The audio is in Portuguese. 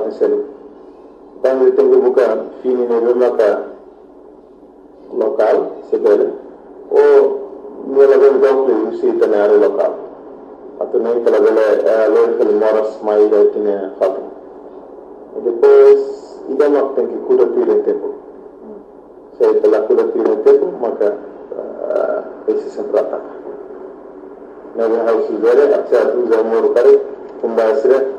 ni selu tangi tengu buka fini ne maka lokal sebele o nela ben donc usi tanare lokal atau naik kalau boleh local moras mai da tine fatu depois ida mak tem que kuda tire tempo se telah kuda tire tempo maka esse sempre ataca na house dele acha tu zamor kare kumbasire